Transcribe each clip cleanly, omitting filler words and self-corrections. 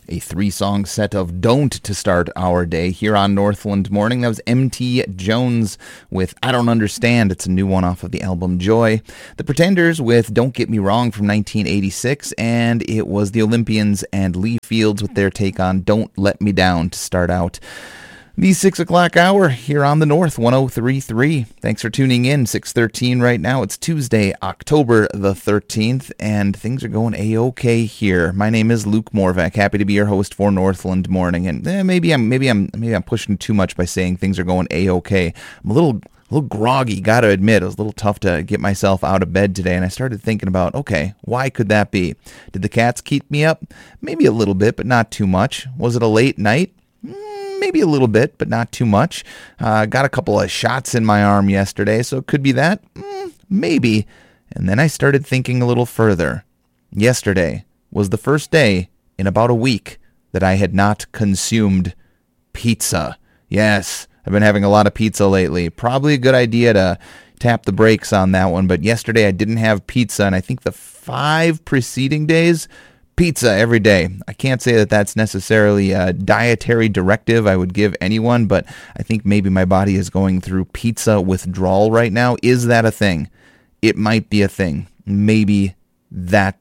A 3-song set of Don't to start our day here on Northland Morning. That was M.T. Jones with I Don't Understand. It's a new one off of the album Joy. The Pretenders with Don't Get Me Wrong from 1986. And it was the Olympians and Lee Fields with their take on Don't Let Me Down to start out the 6 o'clock hour here on the North 103.3. Thanks for tuning in. 6:13 right now. It's Tuesday, October the 13th, and things are going A-OK here. My name is Luke Morvac. Happy to be your host for Northland Morning. And maybe I'm pushing too much by saying things are going A-OK. I'm a little groggy, gotta admit. It was a little tough to get myself out of bed today, and I started thinking about, okay, why could that be? Did the cats keep me up? Maybe a little bit, but not too much. Was it a late night? Maybe a little bit, but not too much. Got a couple of shots in my arm yesterday, so it could be that. Maybe. And then I started thinking a little further. Yesterday was the first day in about a week that I had not consumed pizza. Yes, I've been having a lot of pizza lately. Probably a good idea to tap the brakes on that one, but yesterday I didn't have pizza, and I think the 5 preceding days, pizza every day. I can't say that that's necessarily a dietary directive I would give anyone, but I think maybe my body is going through pizza withdrawal right now. Is that a thing? It might be a thing. Maybe that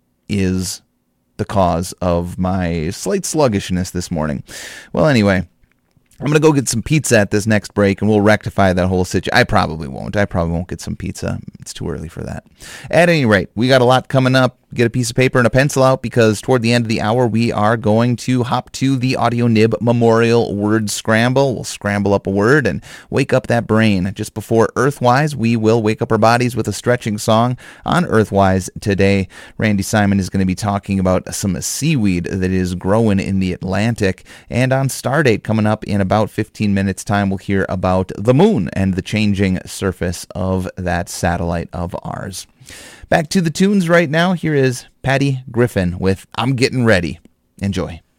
is the cause of my slight sluggishness this morning. Well, anyway, I'm going to go get some pizza at this next break, and we'll rectify that whole situation. I probably won't get some pizza. It's too early for that. At any rate, we got a lot coming up. Get a piece of paper and a pencil out, because toward the end of the hour, we are going to hop to the Audio Nib Memorial Word Scramble. We'll scramble up a word and wake up that brain. Just before Earthwise, we will wake up our bodies with a stretching song on Earthwise today. Randy Simon is going to be talking about some seaweed that is growing in the Atlantic. And on Stardate, coming up in about 15 minutes' time, we'll hear about the moon and the changing surface of that satellite of ours. Back to the tunes right now. Here is Patty Griffin with I'm Getting Ready. Enjoy.